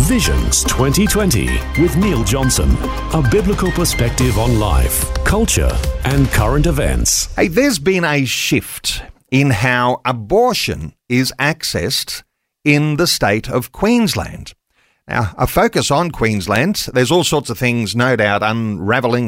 Visions 2020 with Neil Johnson. A biblical perspective on life, culture, and current events. Hey, there's been a shift in how abortion is accessed in the state of Queensland. Now, a focus on Queensland, there's all sorts of things, no doubt, unravelling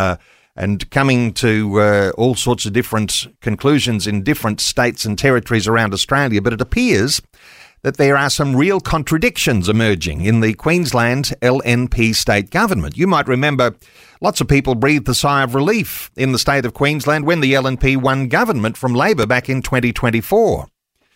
and coming to all sorts of different conclusions in different states and territories around Australia, but it appears that there are some real contradictions emerging in the Queensland LNP state government. You might remember lots of people breathed a sigh of relief in the state of Queensland when the LNP won government from Labor back in 2024.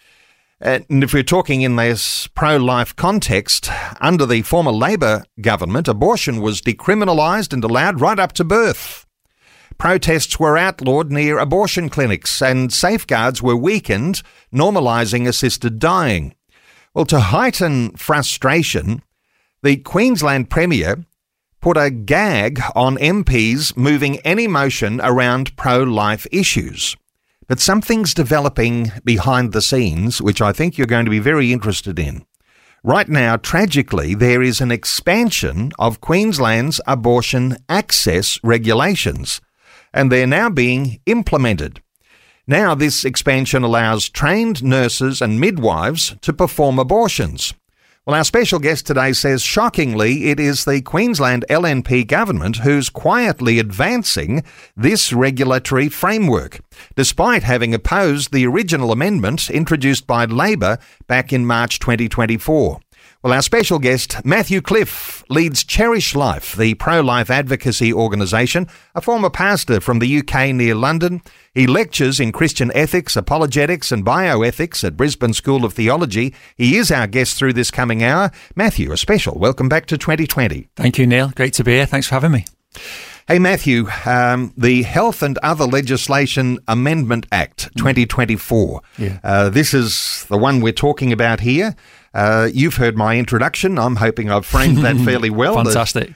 And if we're talking in this pro-life context, under the former Labor government, abortion was decriminalised and allowed right up to birth. Protests were outlawed near abortion clinics and safeguards were weakened, normalising assisted dying. Well, to heighten frustration, the Queensland Premier put a gag on MPs moving any motion around pro-life issues. But something's developing behind the scenes, which I think you're going to be very interested in. Right now, tragically, there is an expansion of Queensland's abortion access regulations, and they're now being implemented. Now, this expansion allows trained nurses and midwives to perform abortions. Well, our special guest today says, shockingly, it is the Queensland LNP government who's quietly advancing this regulatory framework, despite having opposed the original amendment introduced by Labor back in March 2024. Well, our special guest, Matthew Cliff, leads Cherish Life, the pro-life advocacy organisation, a former pastor from the UK near London. He lectures in Christian ethics, apologetics and bioethics at Brisbane School of Theology. He is our guest through this coming hour. Matthew, a special welcome back to 2020. Thank you, Neil. Great to be here. Thanks for having me. Hey, Matthew, the Health and Other Legislation Amendment Act 2024. This is the one we're talking about here. You've heard my introduction. I'm hoping I've framed that fairly well. Fantastic.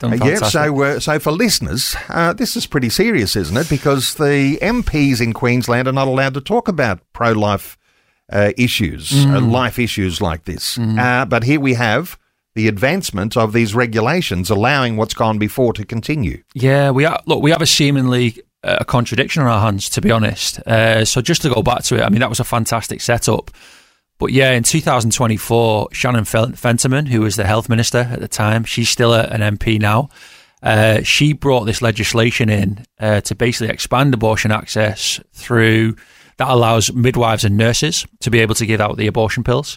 So for listeners, this is pretty serious, isn't it? Because the MPs in Queensland are not allowed to talk about pro-life issues, life issues like this. But here we have the advancement of these regulations allowing what's gone before to continue. Yeah, we have a seemingly a contradiction on our hands, to be honest. So just to go back to it, I mean, that was a fantastic setup. But yeah, in 2024, Shannon Fentiman, who was the health minister at the time, she's still an MP now. She brought this legislation in to basically expand abortion access through that allows midwives and nurses to be able to give out the abortion pills.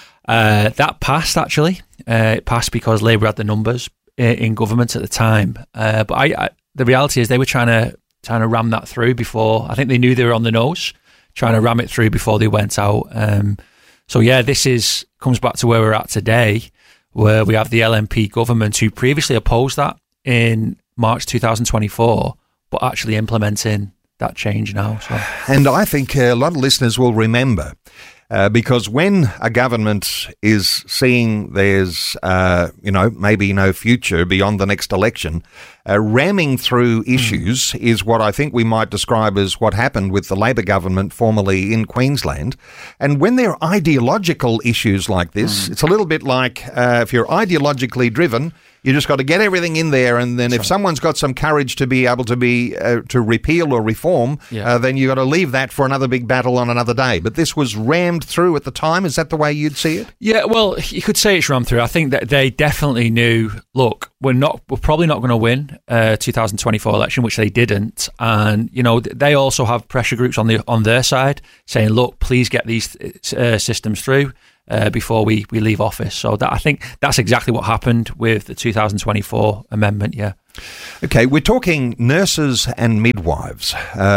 That passed, actually. It passed because Labor had the numbers in government at the time. But the reality is they were trying to ram that through before. I think they knew they were on the nose, trying to ram it through before they went out. So yeah, this comes back to where we're at today, where we have the LNP government who previously opposed that in March 2024, but actually implementing that change now. So. And I think a lot of listeners will remember, because when a government is seeing there's, maybe no future beyond the next election, ramming through issues is what I think we might describe as what happened with the Labor government formerly in Queensland. And when there are ideological issues like this, it's a little bit like if you're ideologically driven, you just got to get everything in there, and then if someone's got some courage to be able to to repeal or reform, then you got to leave that for another big battle on another day. But this was rammed through at the time. Is that the way you'd see it? Yeah, well, you could say it's rammed through. I think that they definitely knew, look, we're probably not going to win 2024 election, which they didn't, and they also have pressure groups on their side saying, look, please get these systems through before we leave office. So I think that's exactly what happened with the 2024 amendment, yeah. Okay, we're talking nurses and midwives.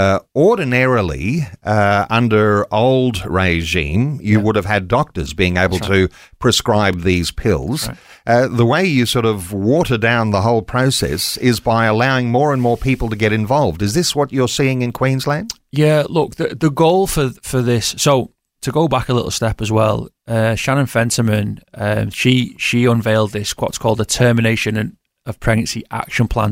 Ordinarily, under old regime, you would have had doctors being able to prescribe these pills. Right. The way you sort of water down the whole process is by allowing more and more people to get involved. Is this what you're seeing in Queensland? Yeah, look, the goal for this... So to go back a little step as well, Shannon Fentiman, she unveiled this, what's called the Termination of Pregnancy Action Plan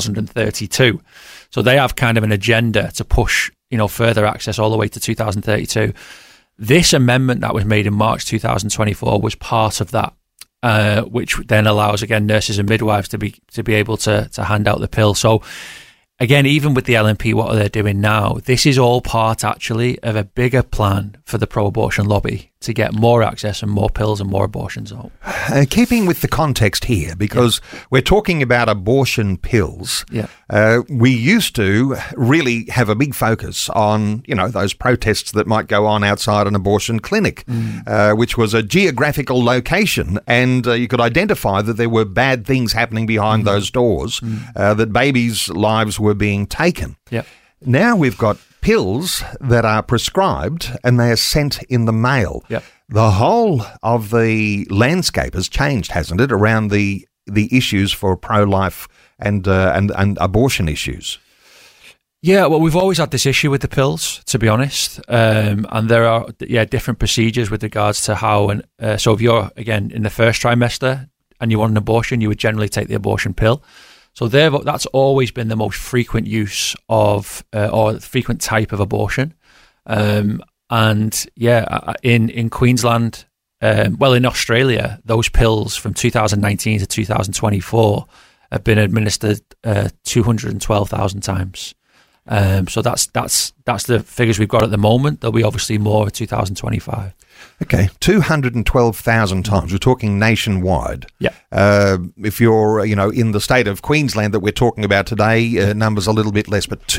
2032. So they have kind of an agenda to push, further access all the way to 2032. This amendment that was made in March 2024 was part of that. which then allows, again, nurses and midwives to be able to hand out the pill. So, again, even with the LNP, what are they doing now? This is all part, actually, of a bigger plan for the pro-abortion lobby to get more access and more pills and more abortions out. Keeping with the context here, because we're talking about abortion pills, we used to really have a big focus on, those protests that might go on outside an abortion clinic, which was a geographical location, and you could identify that there were bad things happening behind those doors, that babies' lives were being taken. Now we've got pills that are prescribed and they are sent in the mail. The whole of the landscape has changed, hasn't it, around the issues for pro-life and abortion issues? Yeah, well, we've always had this issue with the pills, to be honest, and there are different procedures with regards to how. And so, if you're again in the first trimester and you want an abortion, you would generally take the abortion pill. So that's always been the most frequent use of or frequent type of abortion. In Queensland, in Australia, those pills from 2019 to 2024 have been administered 212,000 times. So that's the figures we've got at the moment. There'll be obviously more in 2025. Okay, 212,000 times. We're talking nationwide. If you're, in the state of Queensland that we're talking about today, numbers a little bit less, but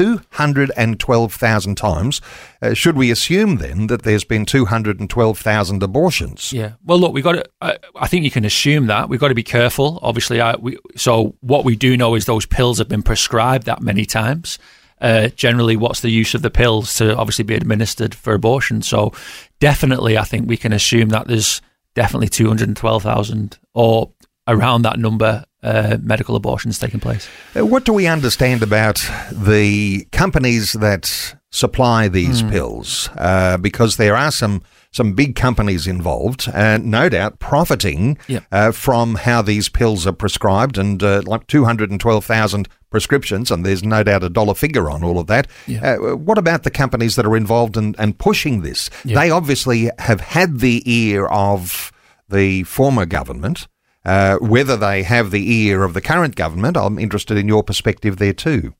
212,000 times. Should we assume then that there's been 212,000 abortions? Yeah. Well, look, I think you can assume that. We've got to be careful. Obviously, so what we do know is those pills have been prescribed that many times. Generally, what's the use of the pills to obviously be administered for abortion? So definitely, I think we can assume that there's definitely 212,000 or around that number medical abortions taking place. What do we understand about the companies that supply these pills? Because there are some big companies involved, no doubt profiting from how these pills are prescribed, and like 212,000 prescriptions, and there's no doubt a dollar figure on all of that. What about the companies that are involved and pushing this? They obviously have had the ear of the former government. Whether they have the ear of the current government, I'm interested in your perspective there too.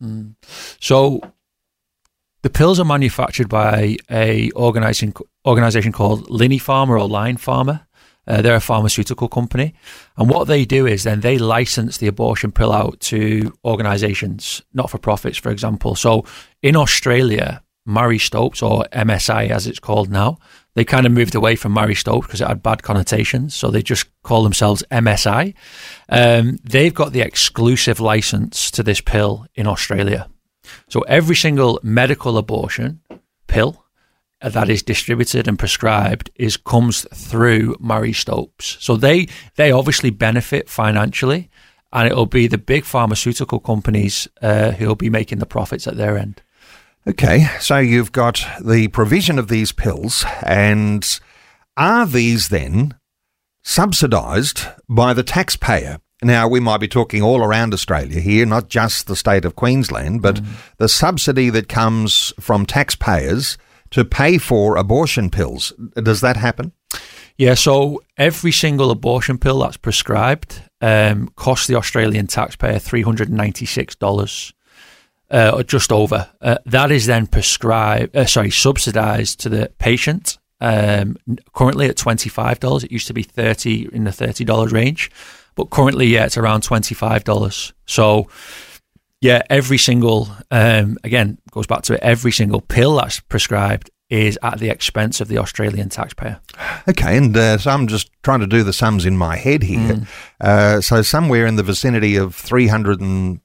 So the pills are manufactured by a organisation called Linnie Pharma or Line Pharma. They're a pharmaceutical company. And what they do is then they license the abortion pill out to organisations, not-for-profits, for example. So in Australia, Marie Stopes, or MSI as it's called now, they kind of moved away from Marie Stopes because it had bad connotations. So they just call themselves MSI. They've got the exclusive licence to this pill in Australia. So every single medical abortion pill that is distributed and prescribed comes through Marie Stopes. So they obviously benefit financially, and it'll be the big pharmaceutical companies who'll be making the profits at their end. Okay, so you've got the provision of these pills, and are these then subsidised by the taxpayer? Now, we might be talking all around Australia here, not just the state of Queensland, but the subsidy that comes from taxpayers to pay for abortion pills. Does that happen? Yeah, so every single abortion pill that's prescribed costs the Australian taxpayer $396, or just over. That is then subsidised to the patient. Currently at $25. It used to be $30 in the $30 range, but currently, it's around $25. So, every single, again, goes back to it, every single pill that's prescribed is at the expense of the Australian taxpayer. Okay, and so I'm just trying to do the sums in my head here. So somewhere in the vicinity of $370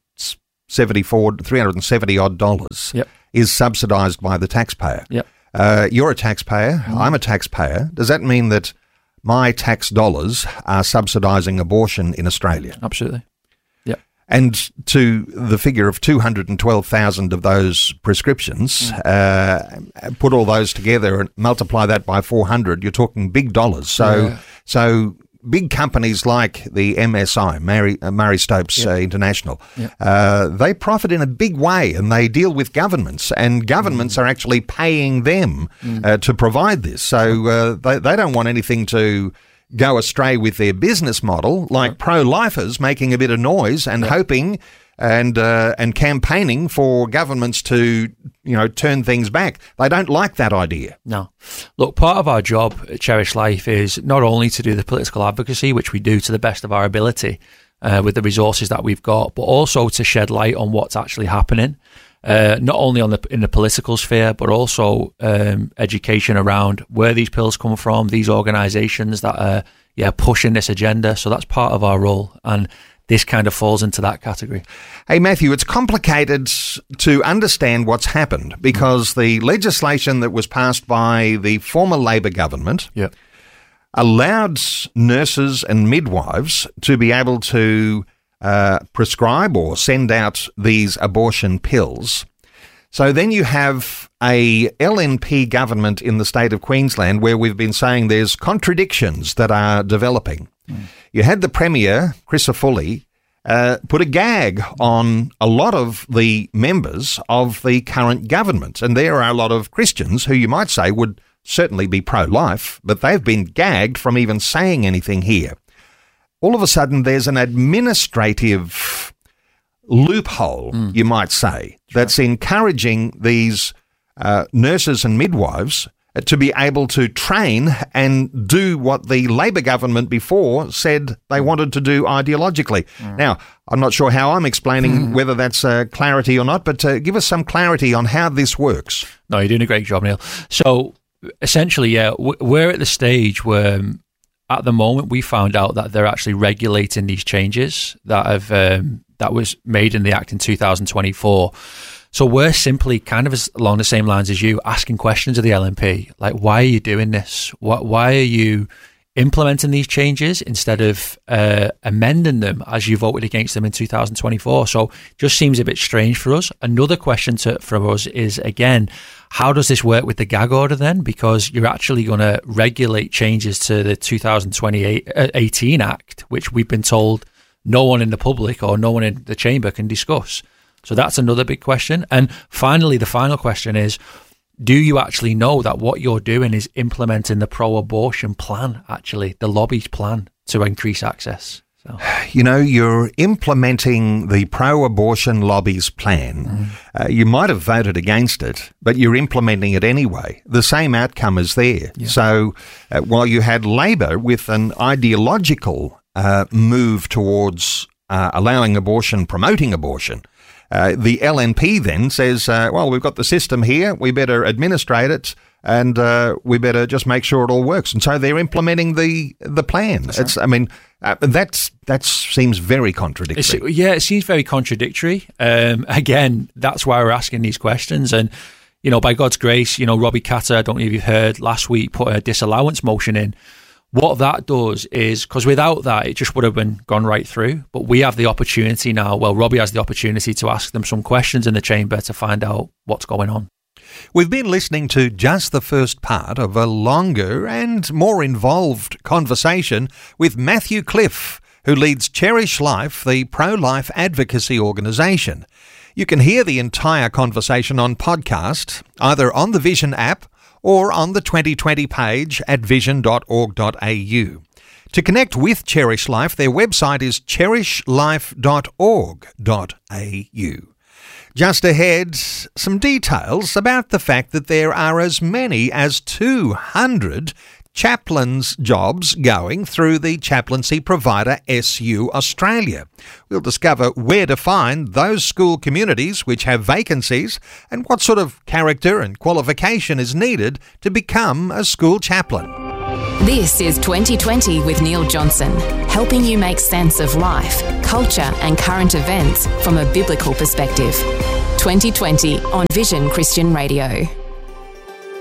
odd dollars is subsidised by the taxpayer. You're a taxpayer, I'm a taxpayer. Does that mean that my tax dollars are subsidising abortion in Australia? Absolutely. And to the figure of 212,000 of those prescriptions, put all those together and multiply that by 400, you're talking big dollars. So big companies like the MSI, Marie Stopes International, they profit in a big way, and they deal with governments, and governments are actually paying them to provide this. So they don't want anything to go astray with their business model, like pro-lifers making a bit of noise and hoping and campaigning for governments to, turn things back. They don't like that idea. No. Look, part of our job at Cherish Life is not only to do the political advocacy, which we do to the best of our ability with the resources that we've got, but also to shed light on what's actually happening. Not only in the political sphere, but also education around where these pills come from, these organisations that are pushing this agenda. So that's part of our role, and this kind of falls into that category. Hey, Matthew, it's complicated to understand what's happened because the legislation that was passed by the former Labor government allowed nurses and midwives to be able to prescribe or send out these abortion pills. So then you have a LNP government in the state of Queensland where we've been saying there's contradictions that are developing. You had the Premier, Chris Afuli, put a gag on a lot of the members of the current government. And there are a lot of Christians who you might say would certainly be pro-life, but they've been gagged from even saying anything here. All of a sudden, there's an administrative loophole, you might say, that's encouraging these nurses and midwives to be able to train and do what the Labor government before said they wanted to do ideologically. Now, I'm not sure how I'm explaining whether that's clarity or not, but give us some clarity on how this works. No, you're doing a great job, Neil. So, essentially, we're at the stage where at the moment we found out that they're actually regulating these changes that have that was made in the Act in 2024. So we're simply kind of along the same lines as you, asking questions of the LNP, like, why are you doing this? Why are you implementing these changes instead of amending them as you voted against them in 2024? So just seems a bit strange for us. Another question from us is, again, how does this work with the gag order then? Because you're actually going to regulate changes to the 2018 Act, which we've been told no one in the public or no one in the chamber can discuss. So that's another big question. And finally, the final question is, do you actually know that what you're doing is implementing the pro-abortion plan, actually, the lobby's plan to increase access? So. You're implementing the pro-abortion lobby's plan. You might have voted against it, but you're implementing it anyway. The same outcome is there. Yeah. So while you had Labor with an ideological move towards allowing abortion, promoting abortion, the LNP then says, well, we've got the system here, we better administrate it, and we better just make sure it all works. And so they're implementing the plan. That's right. That seems very contradictory. It seems very contradictory. Again, that's why we're asking these questions. And, by God's grace, Robbie Katter, I don't know if you've heard, last week put a disallowance motion in. What that does is, because without that, it just would have gone right through. But we have the opportunity now, Robbie has the opportunity to ask them some questions in the chamber to find out what's going on. We've been listening to just the first part of a longer and more involved conversation with Matthew Cliff, who leads Cherish Life, the pro-life advocacy organisation. You can hear the entire conversation on podcast, either on the Vision app or on the 2020 page at vision.org.au. To connect with Cherish Life, their website is cherishlife.org.au. Just ahead, some details about the fact that there are as many as 200 chaplains' jobs going through the chaplaincy provider SU Australia. We'll discover where to find those school communities which have vacancies and what sort of character and qualification is needed to become a school chaplain. This is 2020 with Neil Johnson, helping you make sense of life, culture and current events from a biblical perspective. 2020 on Vision Christian Radio.